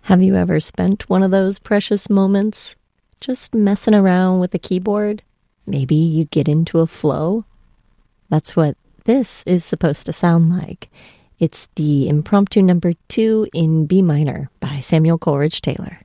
Have you ever spent one of those precious moments just messing around with the keyboard? Maybe you get into a flow? That's what this is supposed to sound like. It's the impromptu number 2 in B minor by Samuel Coleridge Taylor.